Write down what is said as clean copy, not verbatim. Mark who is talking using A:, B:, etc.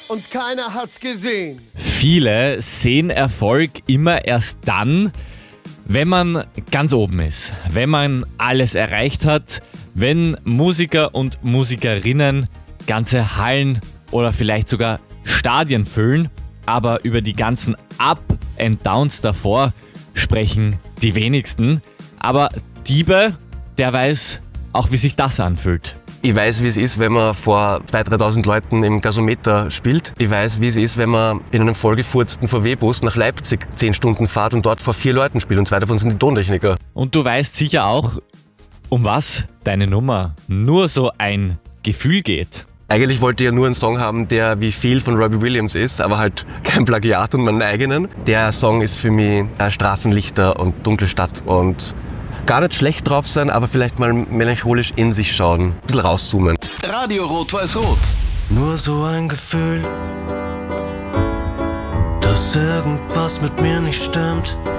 A: und keiner hat's gesehen.
B: Viele sehen Erfolg immer erst dann, wenn man ganz oben ist, wenn man alles erreicht hat, wenn Musiker und Musikerinnen ganze Hallen oder vielleicht sogar Stadien füllen, aber über die ganzen Up and Downs davor sprechen die wenigsten. Aber Diebe, der weiß auch, wie sich das anfühlt.
C: Ich weiß, wie es ist, wenn man vor 2.000, 3.000 Leuten im Gasometer spielt. Ich weiß, wie es ist, wenn man in einem vollgefurzten VW-Bus nach Leipzig 10 Stunden fährt und dort vor 4 Leuten spielt und 2 davon sind die Tontechniker.
B: Und du weißt sicher auch, um was deine Nummer nur so ein Gefühl geht.
C: Eigentlich wollte ich ja nur einen Song haben, der wie viel von Robbie Williams ist, aber halt kein Plagiat und meinen eigenen. Der Song ist für mich Straßenlichter und dunkle Stadt und gar nicht schlecht drauf sein, aber vielleicht mal melancholisch in sich schauen, ein bisschen rauszoomen.
A: Radio Rot-Weiß-Rot.
D: Nur so ein Gefühl, dass irgendwas mit mir nicht stimmt.